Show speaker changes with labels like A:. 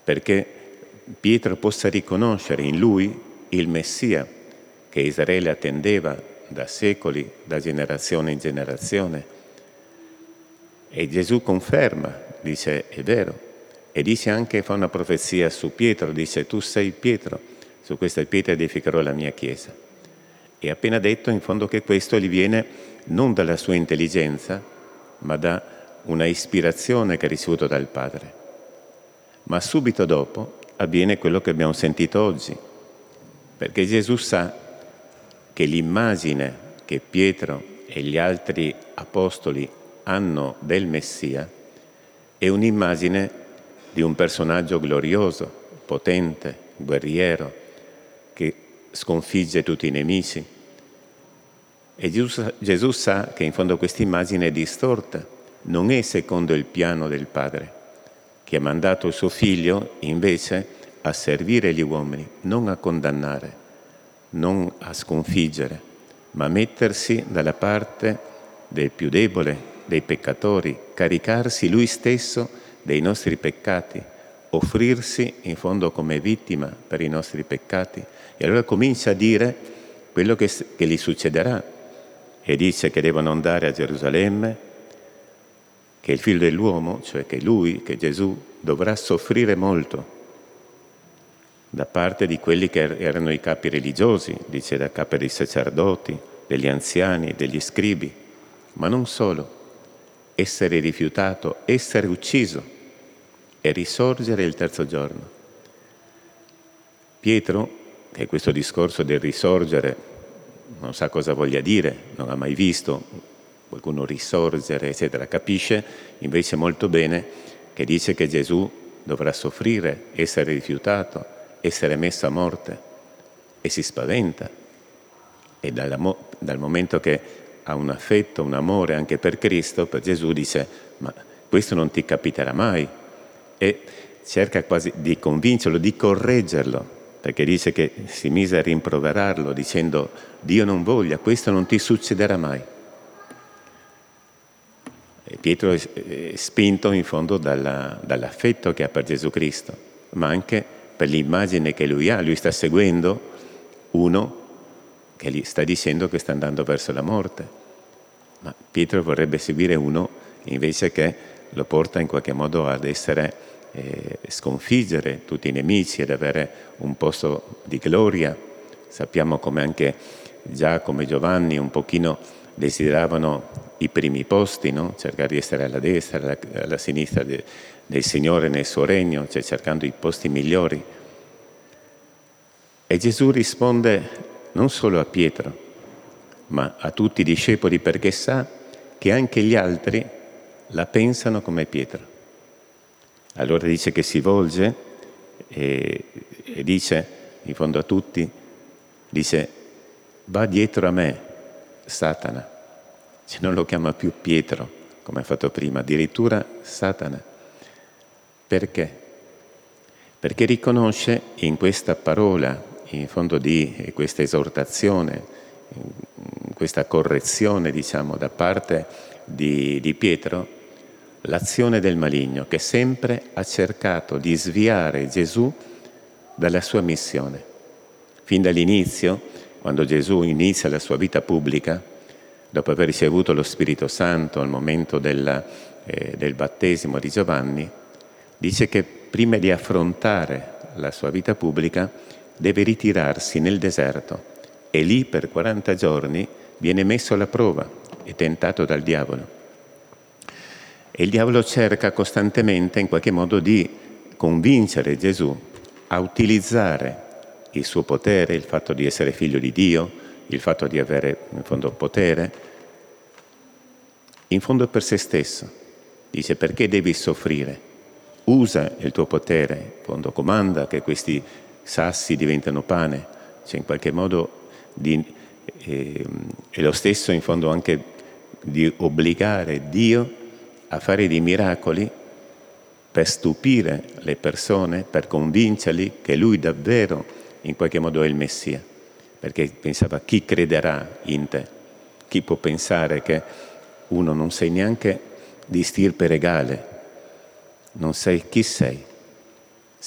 A: perché Pietro possa riconoscere in lui il Messia che Israele attendeva da secoli, da generazione in generazione. E Gesù conferma, dice è vero, e dice anche, fa una profezia su Pietro, dice tu sei Pietro, su questa pietra edificherò la mia chiesa. E appena detto in fondo che questo gli viene non dalla sua intelligenza, ma da una ispirazione che ha ricevuto dal Padre. Ma subito dopo avviene quello che abbiamo sentito oggi, perché Gesù sa che l'immagine che Pietro e gli altri apostoli hanno del Messia è un'immagine di un personaggio glorioso, potente, guerriero, che sconfigge tutti i nemici. E Gesù sa che in fondo questa immagine è distorta, non è secondo il piano del Padre, che ha mandato il suo Figlio invece a servire gli uomini, non a condannare, non a sconfiggere, ma a mettersi dalla parte del più debole, dei peccatori, caricarsi lui stesso dei nostri peccati, offrirsi in fondo come vittima per i nostri peccati. E allora comincia a dire quello che gli succederà e dice che devono andare a Gerusalemme, che il Figlio dell'uomo, cioè che lui, che Gesù, dovrà soffrire molto da parte di quelli che erano i capi religiosi, dice da capo dei sacerdoti, degli anziani, degli scribi, ma non solo, essere rifiutato, essere ucciso e risorgere il terzo giorno. Pietro, che questo discorso del risorgere non sa cosa voglia dire, non ha mai visto qualcuno risorgere, eccetera, capisce invece molto bene che dice che Gesù dovrà soffrire, essere rifiutato, essere messo a morte, e si spaventa. E dal momento che ha un affetto, un amore anche per Cristo, per Gesù, dice ma questo non ti capiterà mai, e cerca quasi di convincerlo, di correggerlo, perché dice che si mise a rimproverarlo dicendo Dio non voglia, questo non ti succederà mai. E Pietro è spinto in fondo dall'affetto che ha per Gesù Cristo, ma anche per l'immagine che lui ha. Lui sta seguendo uno che gli sta dicendo che sta andando verso la morte, ma Pietro vorrebbe seguire uno invece che lo porta in qualche modo ad essere sconfiggere tutti i nemici, ad avere un posto di gloria. Sappiamo come anche Giacomo e Giovanni un pochino desideravano i primi posti, no? Cercare di essere alla destra, alla sinistra del Signore nel suo regno, cioè cercando i posti migliori. E Gesù risponde non solo a Pietro, ma a tutti i discepoli, perché sa che anche gli altri la pensano come Pietro. Allora dice che si volge e dice in fondo a tutti, dice va dietro a me, Satana. Cioè, non lo chiama più Pietro, come ha fatto prima, addirittura Satana. Perché? Perché riconosce in questa parola, in fondo di questa esortazione, questa correzione, diciamo, da parte di Pietro, l'azione del maligno, che sempre ha cercato di sviare Gesù dalla sua missione. Fin dall'inizio, quando Gesù inizia la sua vita pubblica, dopo aver ricevuto lo Spirito Santo al momento del battesimo di Giovanni, dice che prima di affrontare la sua vita pubblica deve ritirarsi nel deserto e lì per 40 giorni viene messo alla prova e tentato dal diavolo. E il diavolo cerca costantemente in qualche modo di convincere Gesù a utilizzare il suo potere, il fatto di essere figlio di Dio, il fatto di avere in fondo potere, in fondo per se stesso. Dice perché devi soffrire? Usa il tuo potere, in fondo comanda che questi sassi diventano pane, cioè in qualche modo è lo stesso in fondo anche di obbligare Dio a fare dei miracoli per stupire le persone, per convincerli che Lui davvero in qualche modo è il Messia. Perché pensava chi crederà in te? Chi può pensare che uno non sei neanche di stirpe regale, non sai chi sei,